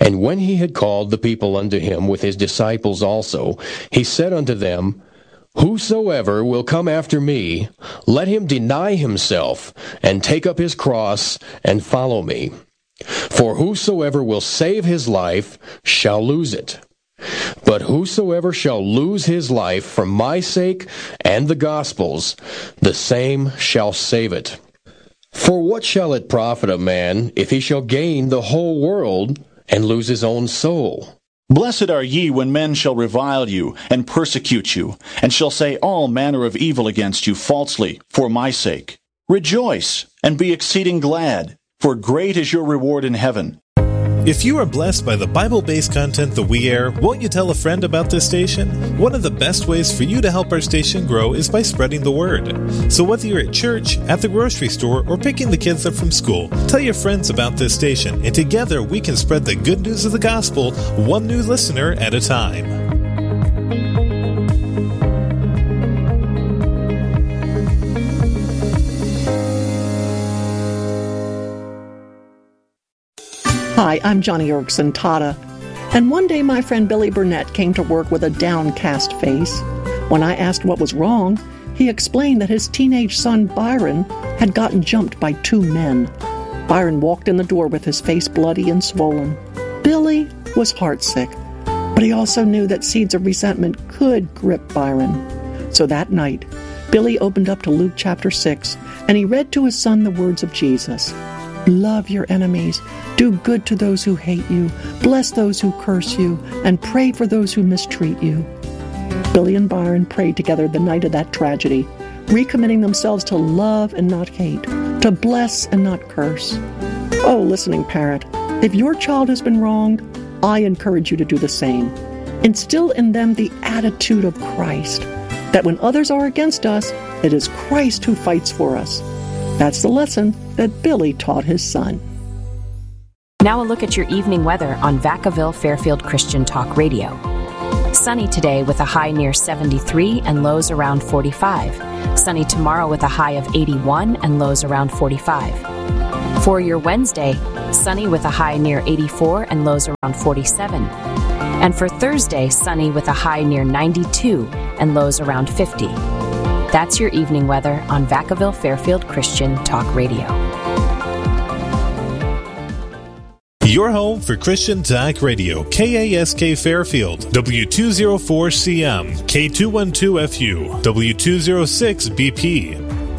And when he had called the people unto him with his disciples also, he said unto them, Whosoever will come after me, let him deny himself, and take up his cross, and follow me. For whosoever will save his life shall lose it. But whosoever shall lose his life for my sake and the gospel's, the same shall save it. For what shall it profit a man if he shall gain the whole world and lose his own soul? Blessed are ye when men shall revile you, and persecute you, and shall say all manner of evil against you falsely, for my sake. Rejoice, and be exceeding glad, for great is your reward in heaven. If you are blessed by the Bible-based content that we air, won't you tell a friend about this station? One of the best ways for you to help our station grow is by spreading the word. So whether you're at church, at the grocery store, or picking the kids up from school, tell your friends about this station, and together we can spread the good news of the gospel, one new listener at a time. Hi, I'm Johnny Erickson Tata, and one day my friend Billy Burnett came to work with a downcast face. When I asked what was wrong, he explained that his teenage son Byron had gotten jumped by 2 men. Byron walked in the door with his face bloody and swollen. Billy was heartsick, but he also knew that seeds of resentment could grip Byron. So that night, Billy opened up to Luke chapter 6, and he read to his son the words of Jesus. Love your enemies, do good to those who hate you, bless those who curse you, and pray for those who mistreat you. Billy and Byron prayed together the night of that tragedy, recommitting themselves to love and not hate, to bless and not curse. Oh, listening parent, if your child has been wronged, I encourage you to do the same. Instill in them the attitude of Christ, that when others are against us, it is Christ who fights for us. That's the lesson that Billy taught his son. Now a look at your evening weather on Vacaville Fairfield Christian Talk Radio. Sunny today with a high near 73 and lows around 45. Sunny tomorrow with a high of 81 and lows around 45. For your Wednesday, sunny with a high near 84 and lows around 47. And for Thursday, sunny with a high near 92 and lows around 50. That's your evening weather on Vacaville Fairfield Christian Talk Radio. Your home for Christian Talk Radio, KASK Fairfield, W204CM, K212FU, W206BP,